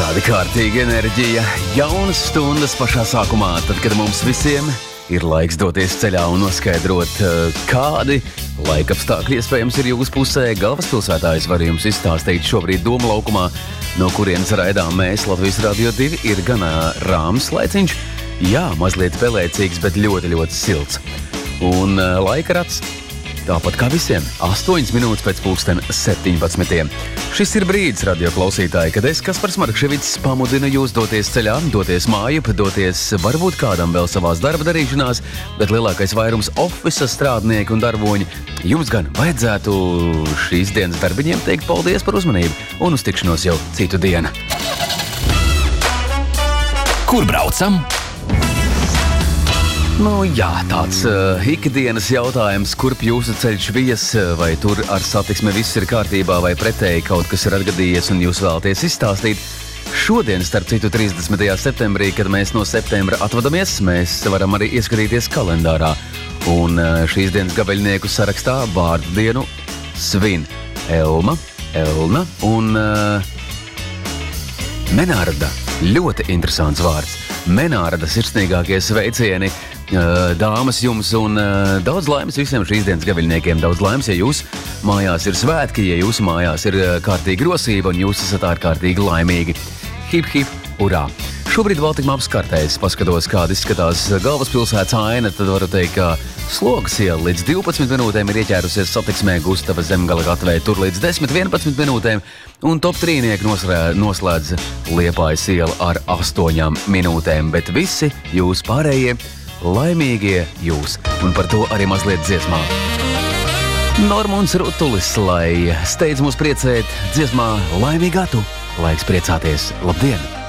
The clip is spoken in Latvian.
Tāda kārtīga enerģija, jaunas stundas pašā sākumā, tad, kad mums visiem ir laiks doties ceļā un noskaidrot, kādi laikapstākļi iespējams ir jūsu pusē. Galvaspilsētā es varu jums izstāstīt šobrīd Doma laukumā, no kurienes raidām mēs Latvijas Radio 2, ir gan rāms laiciņš, jā, mazliet pelēcīgs, bet ļoti, ļoti silts. Un laika rats, tāpat kā visiem, 8 minūtes pēc 17. Šis ir brīdis, radio klausītāji, kad es, Kaspars Markševics, pamudinu jūs doties ceļā, doties mājup, doties varbūt kādam vēl savās darba darīšanās, bet lielākais vairums ofisa strādnieki un darboņi. Jums gan vajadzētu šīs dienas darbiņiem teikt paldies par uzmanību un uz tikšanos jau citu dienu. Kur braucam? Nu jā, tāds ikdienas jautājums, kurp jūsu ceļš vies, vai tur ar satiksmi viss ir kārtībā, vai pretēji kaut kas ir atgadījies un jūs vēlaties izstāstīt. Šodien, starp citu, 30. septembrī, kad mēs no septembra atvadamies, mēs varam arī ieskatīties kalendārā. Un šīs dienas gabeļnieku sarakstā vārdu dienu svin Elma, Elna un Menārda. Ļoti interesants vārds. Menārda sirsnīgākie sveicieni. Dāmas jums un daudz laimes visiem šīs dienas gaviļniekiem. Daudz laimes, ja jūs mājās ir svētki, ja jūsu mājās ir kārtīga rosība un jūs esat ārkārtīgi laimīgi. Hip, hip, urā! Šobrīd vēl tik maps kartēs, paskatos, kāda izskatās galvaspilsētas aina, tad varu teikt, ka Slogas iela līdz 12 minūtēm ir ieķērusies satiksmē Gustava Zemgala gatvē, tur līdz 10-11 minūtēm, un top trīnieki noslēdz Liepājas iela ar 8 minūtēm, bet visi jūs pārējie laimīgie jūs, un par to arī mazliet dziesmā. Normunds Rutulis, lai steidz mūs priecēt dziesmā Laimīgā tu, laiks priecāties, labdien!